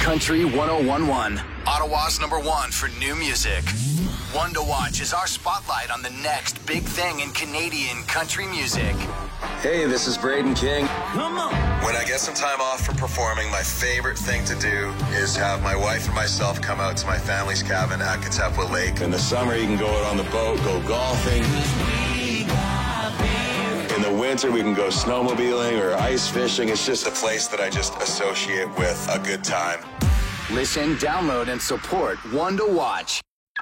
Country 1011, Ottawa's #1 for new music. One to Watch is our spotlight on the next big thing in Canadian country music. Hey, this is Braden King. Come on. When I get some time off from performing, my favorite thing to do is have my wife and myself come out to my family's cabin at Katepwa Lake. In the summer, you can go out on the boat, go golfing. In the winter, we can go snowmobiling or ice fishing. It's just A place that I just associate with a good time. Listen, download, and support One to Watch.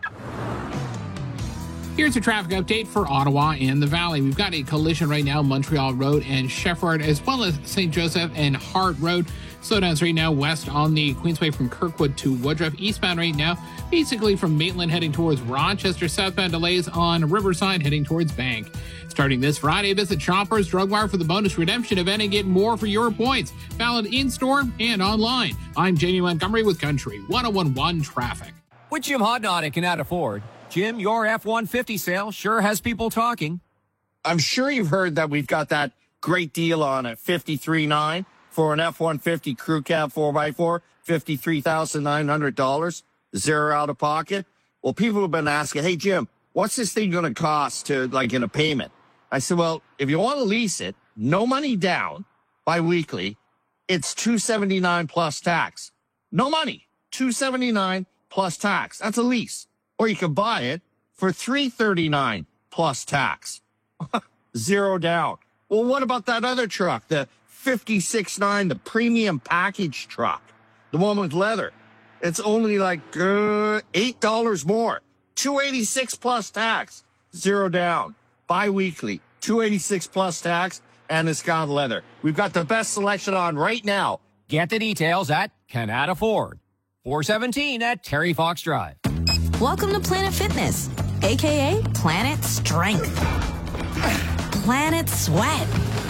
Here's a traffic update for Ottawa and the Valley. We've got a collision right now, Montreal Road and Shefford, as well as St. Joseph and Hart Road. Slowdowns right now west on the Queensway from Kirkwood to Woodruff. Eastbound right now, basically from Maitland heading towards Rochester. Southbound delays on Riverside heading towards Bank. Starting this Friday, visit Shoppers Drug Mart for the bonus redemption event and get more for your points. Valid in-store and online. I'm Jamie Montgomery with Country 1011 Traffic. With Jim Hodnott at Canada Ford. Jim, your F-150 sale sure has people talking. I'm sure you've heard that we've got that great deal on a 53.9 for an F-150 Crew Cab 4x4, $53,900, zero out of pocket. Well, people have been asking, hey, Jim, what's this thing going to cost to, like, in a payment? I said, well, if you want to lease it, no money down, bi-weekly, it's $279 plus tax. No money, $279 plus tax. That's a lease. Or you can buy it for $339 plus tax. Zero down. Well, what about that other truck, the 56.9, the premium package truck, the one with leather? It's only like $8 more. $286 plus tax. Zero down. Bi-weekly. $286 plus tax, and it's got leather. We've got the best selection on right now. Get the details at Canada Ford. 417 at Terry Fox Drive. Welcome to Planet Fitness, a.k.a. Planet Strength, Planet Sweat,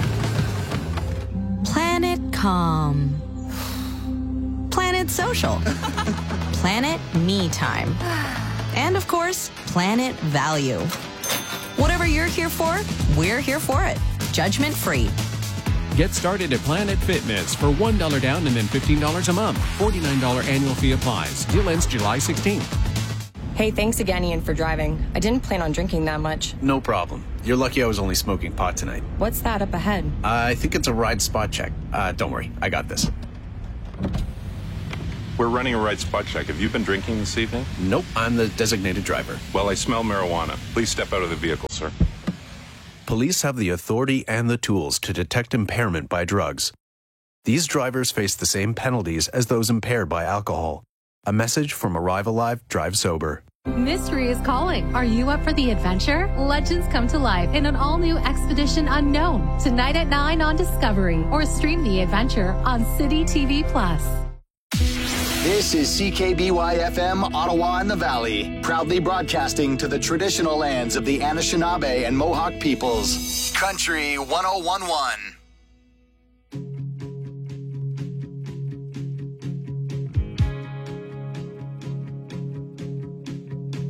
Planet Calm, Planet Social, Planet Me Time, and of course, Planet Value. Whatever you're here for, we're here for it. Judgment free. Get started at Planet Fitness for $1 down and then $15 a month. $49 annual fee applies. Deal ends July 16th. Hey, thanks again, Ian, for driving. I didn't plan on drinking that much. No problem. You're lucky I was only smoking pot tonight. What's that up ahead? I think it's a ride spot check. Don't worry, I got this. We're running a ride spot check. Have you been drinking this evening? Nope, I'm the designated driver. Well, I smell marijuana. Please step out of the vehicle, sir. Police have the authority and the tools to detect impairment by drugs. These drivers face the same penalties as those impaired by alcohol. A message from Arrive Alive, Drive Sober. Mystery is calling. Are you up for the adventure? Legends come to life in an all-new Expedition Unknown. Tonight at 9 on Discovery. Or stream the adventure on City TV+. This is CKBY-FM, Ottawa and the Valley, proudly broadcasting to the traditional lands of the Anishinaabe and Mohawk peoples. Country 1011.